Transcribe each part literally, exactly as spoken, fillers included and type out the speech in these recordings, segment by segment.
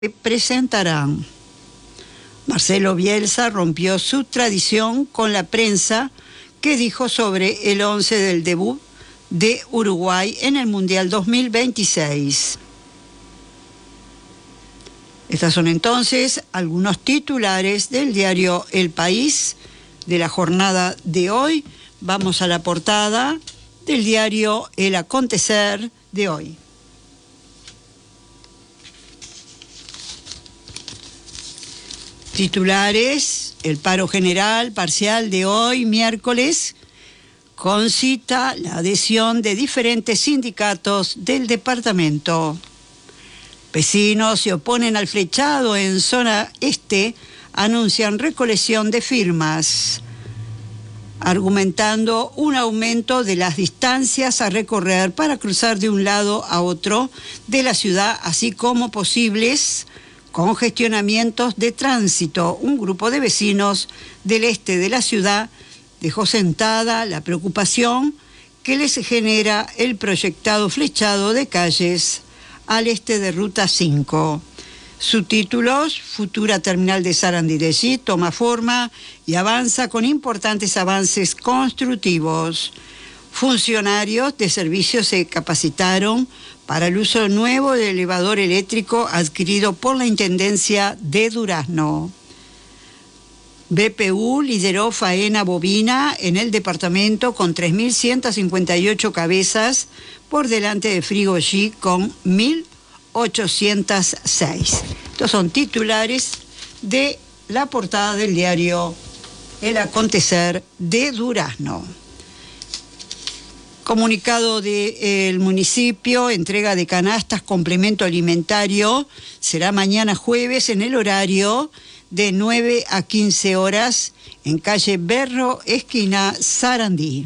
presentarán. Marcelo Bielsa rompió su tradición con la prensa que dijo sobre el once del debut de Uruguay en el Mundial dos mil veintiséis. Estas son entonces algunos titulares del diario El País de la jornada de hoy. Vamos a la portada del diario El Acontecer de hoy. Titulares: el paro general parcial de hoy, miércoles, concita la adhesión de diferentes sindicatos del departamento. Vecinos se oponen al flechado en zona este, anuncian recolección de firmas, argumentando un aumento de las distancias a recorrer para cruzar de un lado a otro de la ciudad, así como posibles congestionamientos de tránsito. Un grupo de vecinos del este de la ciudad dejó sentada la preocupación que les genera el proyectado flechado de calles al este de Ruta cinco. Subtítulos: futura terminal de Sarandí de G toma forma y avanza con importantes avances constructivos. Funcionarios de servicios se capacitaron para el uso nuevo del elevador eléctrico adquirido por la Intendencia de Durazno. B P U lideró faena bovina en el departamento con tres mil ciento cincuenta y ocho cabezas, por delante de Frigogy con mil ochocientos seis. Estos son titulares de la portada del diario El Acontecer de Durazno. Comunicado del municipio: entrega de canastas, complemento alimentario, será mañana jueves en el horario de nueve a quince horas en calle Berro, esquina Sarandí.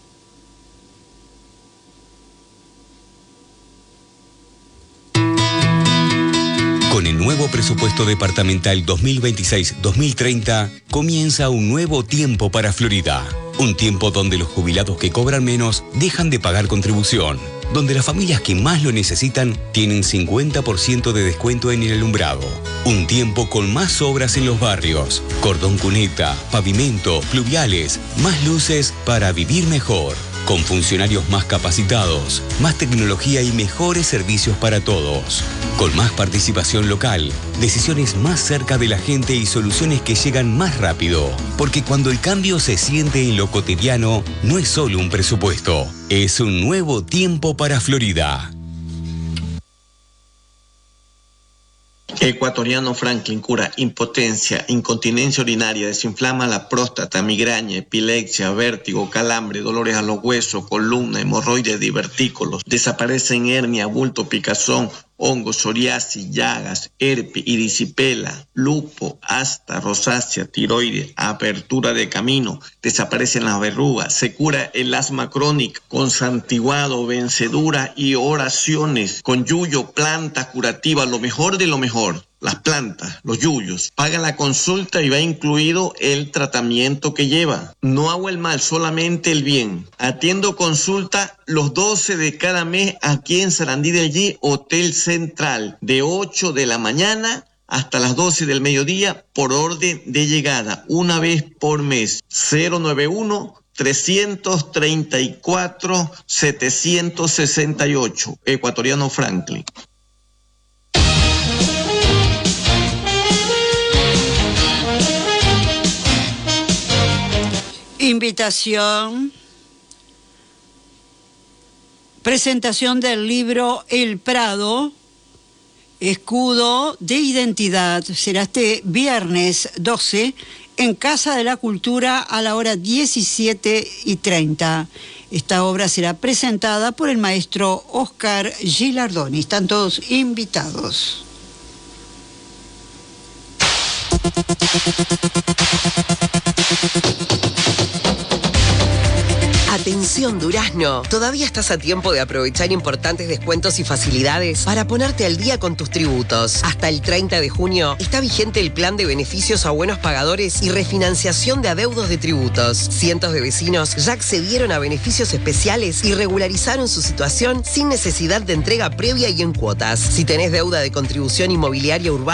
Con el nuevo presupuesto departamental dos mil veintiséis dos mil treinta, comienza un nuevo tiempo para Florida. Un tiempo donde los jubilados que cobran menos dejan de pagar contribución. Donde las familias que más lo necesitan tienen cincuenta por ciento de descuento en el alumbrado. Un tiempo con más obras en los barrios. Cordón cuneta, pavimento, pluviales, más luces para vivir mejor. Con funcionarios más capacitados, más tecnología y mejores servicios para todos. Con más participación local, decisiones más cerca de la gente y soluciones que llegan más rápido. Porque cuando el cambio se siente en lo cotidiano, no es solo un presupuesto, es un nuevo tiempo para Florida. Ecuatoriano Franklin cura impotencia, incontinencia urinaria, desinflama la próstata, migraña, epilepsia, vértigo, calambre, dolores a los huesos, columna, hemorroides, divertículos, desaparecen hernia, bulto, picazón, hongos, psoriasis, llagas, herpes, erisipela, lupo, asta, rosácea, tiroides, apertura de camino, desaparecen las verrugas, se cura el asma crónico con santiguado, vencedura y oraciones, con yuyo, plantas curativas, lo mejor de lo mejor. Las plantas, los yuyos, paga la consulta y va incluido el tratamiento que lleva. No hago el mal, solamente el bien. Atiendo consulta los doce de cada mes aquí en Sarandí de allí, Hotel Central, de ocho de la mañana hasta las doce del mediodía por orden de llegada, una vez por mes. cero nueve uno, trescientos treinta y cuatro, setecientos sesenta y ocho, Ecuatoriano Franklin. Invitación, presentación del libro El Prado, Escudo de Identidad. Será este viernes doce en Casa de la Cultura a la hora diecisiete y treinta. Esta obra será presentada por el maestro Oscar Gilardoni. Están todos invitados. Atención. Nación Durazno. Todavía estás a tiempo de aprovechar importantes descuentos y facilidades para ponerte al día con tus tributos. Hasta el treinta de junio está vigente el plan de beneficios a buenos pagadores y refinanciación de adeudos de tributos. Cientos de vecinos ya accedieron a beneficios especiales y regularizaron su situación sin necesidad de entrega previa y en cuotas. Si tenés deuda de contribución inmobiliaria urbana,